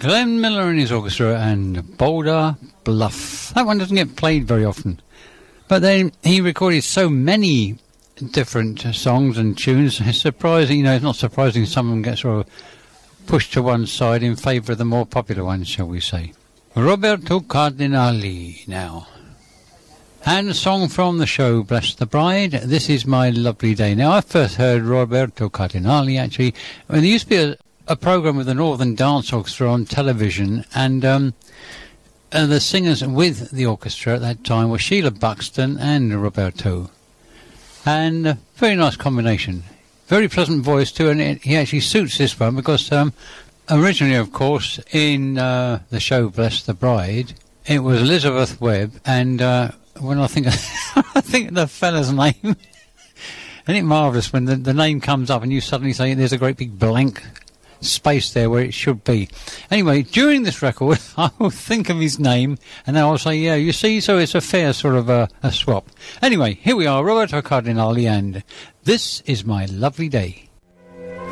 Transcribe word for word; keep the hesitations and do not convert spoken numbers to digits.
Glenn Miller and his orchestra and Boulder Bluff. That one doesn't get played very often. But then he recorded so many different songs and tunes. It's surprising, you know, it's not surprising some of them get sort of pushed to one side in favour of the more popular ones, shall we say. Roberto Cardinali now. And a song from the show Bless the Bride. This is My Lovely Day. Now, I first heard Roberto Cardinali, actually, when there used to be a, a programme with the Northern Dance Orchestra on television, and um, uh, the singers with the orchestra at that time were Sheila Buxton and Roberto. And a very nice combination. Very pleasant voice, too, and it, he actually suits this one because um, originally, of course, in uh, the show Bless the Bride, it was Elizabeth Webb, and... Uh, when I think I think of the fella's name, isn't it marvellous when the, the name comes up and you suddenly say there's a great big blank space there where it should be. Anyway, during this record, I will think of his name and then I'll say, yeah, you see, so it's a fair sort of a, a swap. Anyway, here we are, Roberto Cardinali, and This Is My Lovely Day.